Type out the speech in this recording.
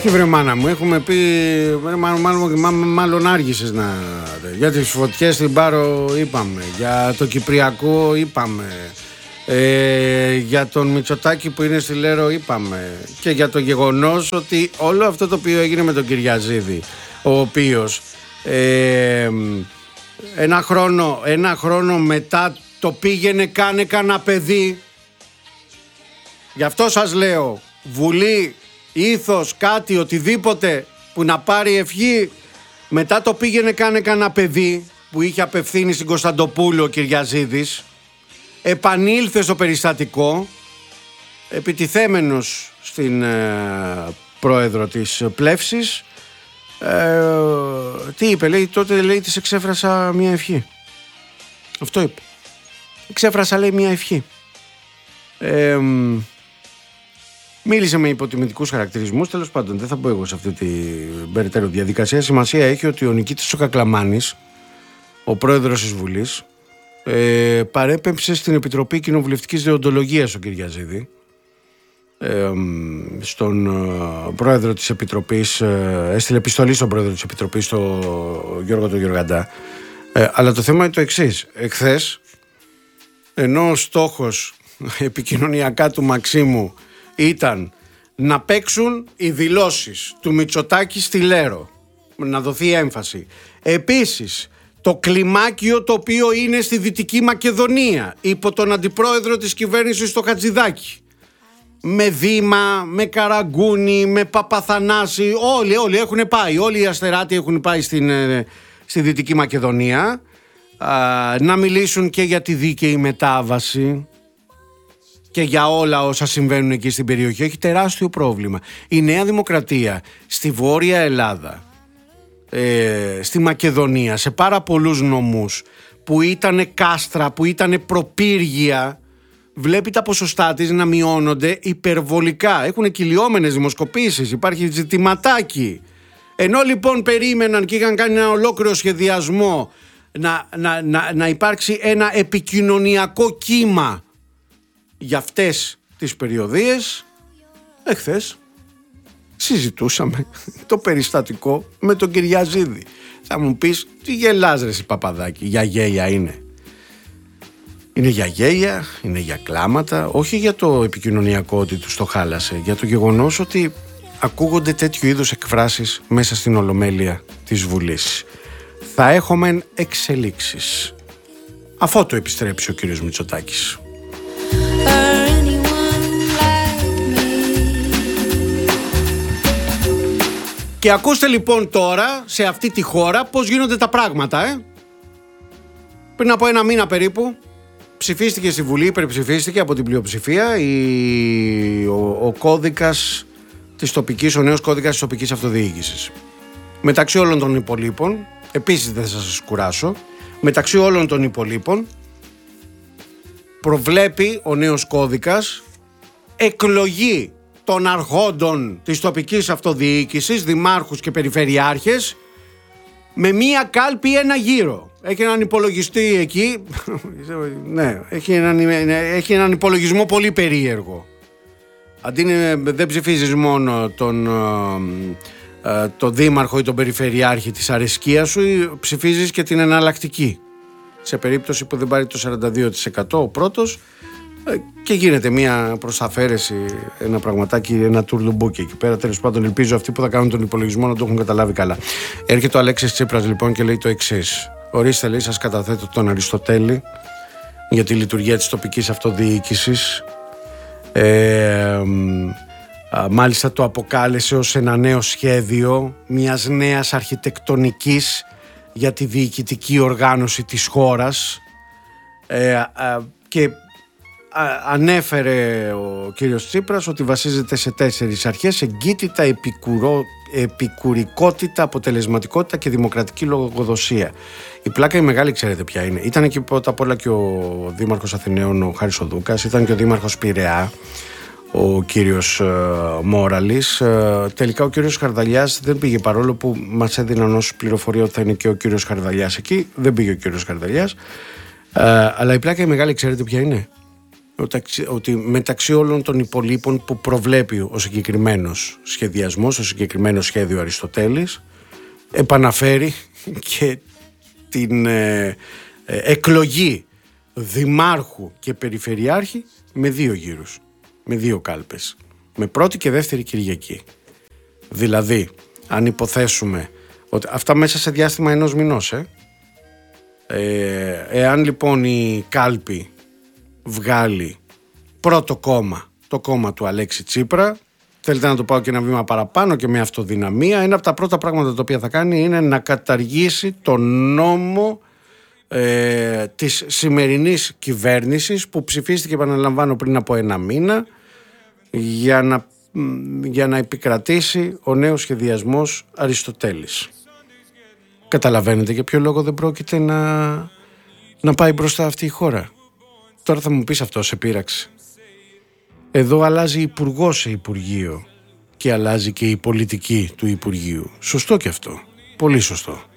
Όχι βρε μάνα μου, έχουμε πει, μάλλον άργησες να... Για τις φωτιές στην Πάρο είπαμε, για το Κυπριακό είπαμε, για τον Μητσοτάκη που είναι στη Λέρο είπαμε, και για το γεγονός ότι όλο αυτό το οποίο έγινε με τον Κυριαζίδη, ο οποίος ένα χρόνο μετά το πήγαινε κάνε κανένα παιδί. Γι' αυτό σας λέω, Βουλή, ήθος, κάτι, οτιδήποτε που να πάρει ευχή. Μετά το πήγαινε κάνε κανένα παιδί που είχε απευθύνει στην Κωνσταντοπούλου ο Κυριαζίδης. Επανήλθε στο περιστατικό, επιτιθέμενος στην πρόεδρο της Πλεύσης. Τι είπε, λέει, τότε λέει της εξέφρασα μια ευχή. Αυτό είπε. Εξέφρασα, λέει, μια ευχή. Μίλησε με υποτιμητικούς χαρακτηρισμούς. Τέλος πάντων, δεν θα μπω εγώ σε αυτή την περαιτέρω διαδικασία. Σημασία έχει ότι ο Νικήτης ο Κακλαμάνης, ο πρόεδρος της Βουλής, παρέπεμψε στην Επιτροπή Κοινοβουλευτικής Δεοντολογίας ο Κυριαζίδη, στον πρόεδρο της Επιτροπής, έστειλε επιστολή στον πρόεδρο της Επιτροπής, τον Γιώργο τον Γεωργαντά. Αλλά το θέμα είναι το εξής. Εχθές, ενώ ο στόχος επικοινωνιακά του Μαξίμου ήταν να παίξουν οι δηλώσεις του Μητσοτάκη στη Λέρο, να δοθεί έμφαση. Επίσης, το κλιμάκιο το οποίο είναι στη Δυτική Μακεδονία υπό τον αντιπρόεδρο της κυβέρνησης το Χατζηδάκη, με Δήμα, με Καραγκούνη, με Παπαθανάση, όλοι έχουν πάει, όλοι οι αστεράτοι έχουν πάει στη Δυτική Μακεδονία, να μιλήσουν και για τη δίκαιη μετάβαση και για όλα όσα συμβαίνουν εκεί στην περιοχή. Έχει τεράστιο πρόβλημα. Η Νέα Δημοκρατία στη Βόρεια Ελλάδα, στη Μακεδονία, σε πάρα πολλούς νομούς που ήταν κάστρα, που ήταν προπύργια, βλέπει τα ποσοστά της να μειώνονται υπερβολικά. Έχουν κυλιόμενες δημοσκοπήσεις, υπάρχει ζητηματάκι. Ενώ λοιπόν περίμεναν και είχαν κάνει ένα ολόκληρο σχεδιασμό να υπάρξει ένα επικοινωνιακό κύμα για αυτές τις περιοδίες, εχθές συζητούσαμε το περιστατικό με τον Κυριαζίδη. Θα μου πεις, τι γελάς ρε εσύ Παπαδάκη, για γέλια είναι. Είναι για γέλια, είναι για κλάματα, όχι για το επικοινωνιακό ότι τους το χάλασε, για το γεγονός ότι ακούγονται τέτοιου είδους εκφράσεις μέσα στην Ολομέλεια της Βουλής. Θα έχουμε εξελίξεις. Αφού το επιστρέψει ο κύριος Μητσοτάκης. Και ακούστε λοιπόν τώρα σε αυτή τη χώρα πώς γίνονται τα πράγματα. Πριν από ένα μήνα περίπου ψηφίστηκε στη Βουλή, υπερψηφίστηκε από την πλειοψηφία ο κώδικας της τοπικής, ο νέος κώδικας της τοπικής αυτοδιοίκησης. Μεταξύ όλων των υπολείπων, επίσης δεν θα σας κουράσω, μεταξύ όλων των υπολείπων προβλέπει ο νέος κώδικας εκλογή των αρχόντων της τοπικής αυτοδιοίκησης, δημάρχους και περιφερειάρχες, με μία κάλπη ένα γύρο. Έχει έναν υπολογιστή εκεί, ναι, έχει έναν υπολογισμό πολύ περίεργο. Αντί δεν ψηφίζεις μόνο τον δήμαρχο ή τον περιφερειάρχη της αρεσκίας σου, ψηφίζεις και την εναλλακτική. Σε περίπτωση που δεν πάρει το 42% ο πρώτος, και γίνεται μια προσαφαίρεση, ένα πραγματάκι, ένα τουρλουμπούκι εκεί πέρα. Τέλος πάντων, ελπίζω αυτοί που θα κάνουν τον υπολογισμό να το έχουν καταλάβει καλά. Έρχεται ο Αλέξης Τσίπρας λοιπόν και λέει το εξής. Ορίστε, λέει, σας καταθέτω τον Αριστοτέλη για τη λειτουργία της τοπικής αυτοδιοίκησης. Μάλιστα το αποκάλεσε ως ένα νέο σχέδιο μιας νέας αρχιτεκτονικής για τη διοικητική οργάνωση της χώρας, και ανέφερε ο κύριος Τσίπρας ότι βασίζεται σε 4 αρχές: εγκύτητα, επικουρικότητα, αποτελεσματικότητα και δημοκρατική λογοδοσία. Η πλάκα η μεγάλη ξέρετε ποια είναι. Ήταν εκεί πρώτα απ' όλα και ο δήμαρχος Αθηναίων ο Χάρης ο Δούκας, ήταν και ο δήμαρχος Πειραιά ο κύριος Μόραλης. Τελικά ο κύριος Χαρδαλιάς δεν πήγε, παρόλο που μας έδιναν ως πληροφορία ότι θα είναι και ο κύριος Χαρδαλιάς εκεί. Δεν πήγε ο κύριος Χαρδαλιάς. Αλλά η πλάκα η μεγάλη ξέρετε ποια είναι? ότι μεταξύ όλων των υπολείπων που προβλέπει ο συγκεκριμένος σχεδιασμός, το συγκεκριμένο σχέδιο Αριστοτέλης, επαναφέρει και την εκλογή δημάρχου και περιφερειάρχη με 2 γύρους, με 2 κάλπες, με πρώτη και δεύτερη Κυριακή. Δηλαδή, αν υποθέσουμε ότι αυτά μέσα σε διάστημα 1 μηνός, εάν λοιπόν η κάλπη βγάλει πρώτο κόμμα, το κόμμα του Αλέξη Τσίπρα, θέλετε να το πάω και ένα βήμα παραπάνω και με αυτοδυναμία, ένα από τα πρώτα πράγματα τα οποία θα κάνει είναι να καταργήσει τον νόμο της σημερινής κυβέρνησης που ψηφίστηκε, επαναλαμβάνω, πριν από 1 μήνα για να επικρατήσει ο νέος σχεδιασμός Αριστοτέλης. Καταλαβαίνετε για ποιο λόγο δεν πρόκειται να πάει μπροστά αυτή η χώρα. Τώρα θα μου πεις, αυτό σε πείραξε. Εδώ αλλάζει υπουργό σε υπουργείο και αλλάζει και η πολιτική του υπουργείου. Σωστό και αυτό. Πολύ σωστό.